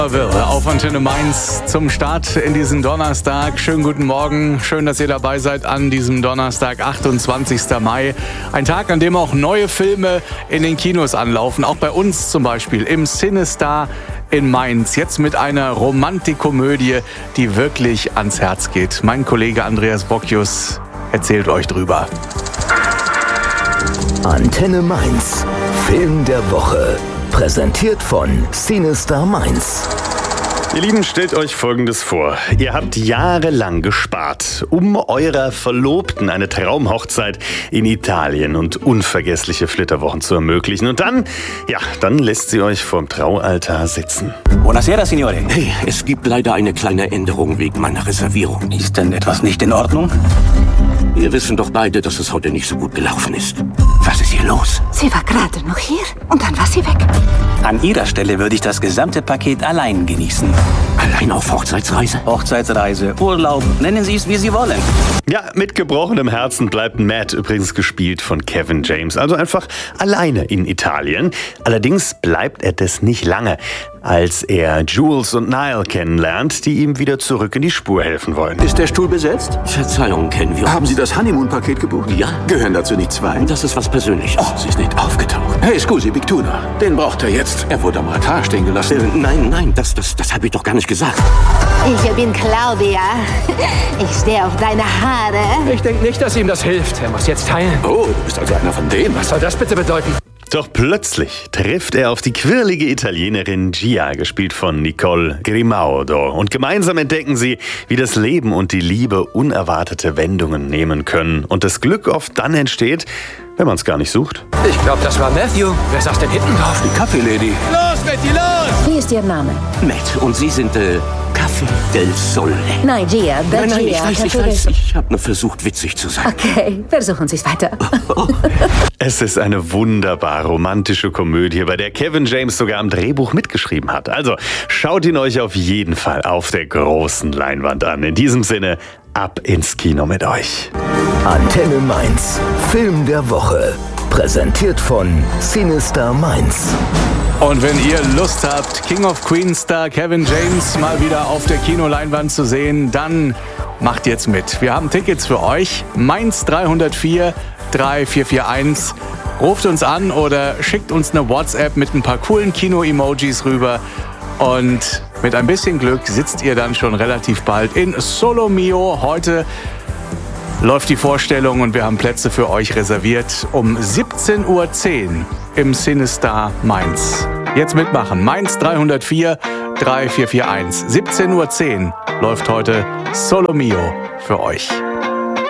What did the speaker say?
Auf Antenne Mainz zum Start in diesen Donnerstag. Schönen guten Morgen. Schön, dass ihr dabei seid an diesem Donnerstag, 28. Mai. Ein Tag, an dem auch neue Filme in den Kinos anlaufen. Auch bei uns zum Beispiel im CineStar in Mainz. Jetzt mit einer Romantikkomödie, die wirklich ans Herz geht. Mein Kollege Andreas Bockius erzählt euch drüber. Antenne Mainz. Film der Woche. Präsentiert von CineStar Mainz. Ihr Lieben, stellt euch Folgendes vor. Ihr habt jahrelang gespart, um eurer Verlobten eine Traumhochzeit in Italien und unvergessliche Flitterwochen zu ermöglichen. Und dann lässt sie euch vorm Traualtar sitzen. Buonasera, Signore. Hey, es gibt leider eine kleine Änderung wegen meiner Reservierung. Ist denn etwas nicht in Ordnung? Wir wissen doch beide, dass es heute nicht so gut gelaufen ist. Was ist hier los? Sie war gerade noch hier und dann war sie weg. An Ihrer Stelle würde ich das gesamte Paket allein genießen. Allein auf Hochzeitsreise? Hochzeitsreise, Urlaub, nennen Sie es, wie Sie wollen. Ja, mit gebrochenem Herzen bleibt Matt, übrigens gespielt von Kevin James, also einfach alleine in Italien. Allerdings bleibt er das nicht lange, als er Jules und Niall kennenlernt, die ihm wieder zurück in die Spur helfen wollen. Ist der Stuhl besetzt? Verzeihung, kennen wir. Haben Sie das Honeymoon-Paket gebucht? Ja. Gehören dazu nicht zwei? Das ist was Persönliches. Oh, sie ist nicht aufgetaucht. Hey, scusi, Big Tuna. Den braucht er jetzt. Er wurde am Altar stehen gelassen. Nein, das habe ich doch gar nicht gesagt. Ich bin Claudia. Ich stehe auf deine Haare. Ich denke nicht, dass ihm das hilft. Er muss jetzt teilen. Oh, du bist also einer von denen. Was soll das bitte bedeuten? Doch plötzlich trifft er auf die quirlige Italienerin Gia, gespielt von Nicole Grimaudo. Und gemeinsam entdecken sie, wie das Leben und die Liebe unerwartete Wendungen nehmen können. Und das Glück oft dann entsteht, wenn man es gar nicht sucht. Ich glaube, das war Matthew. Wer saß denn hinten drauf? Die Kaffeelady. Los, Betty, los! Wie ist Ihr Name? Matt, und Sie sind, Café del Sole. Nein, Gia. Nein, ich weiß. Ich habe nur versucht, witzig zu sein. Okay, versuchen Sie es weiter. Es ist eine wunderbar romantische Komödie, bei der Kevin James sogar am Drehbuch mitgeschrieben hat. Also schaut ihn euch auf jeden Fall auf der großen Leinwand an. In diesem Sinne, ab ins Kino mit euch. Antenne Mainz. Film der Woche. Präsentiert von CineStar Mainz. Und wenn ihr Lust habt, King of Queens Star Kevin James mal wieder auf der Kinoleinwand zu sehen, dann macht jetzt mit. Wir haben Tickets für euch. Mainz 304 3441. Ruft uns an oder schickt uns eine WhatsApp mit ein paar coolen Kino-Emojis rüber. Und mit ein bisschen Glück sitzt ihr dann schon relativ bald in Solo Mio. Heute läuft die Vorstellung und wir haben Plätze für euch reserviert um 17:10 Uhr im CineStar Mainz. Jetzt mitmachen. Mainz 304 3441. 17:10 Uhr läuft heute Solo Mio für euch.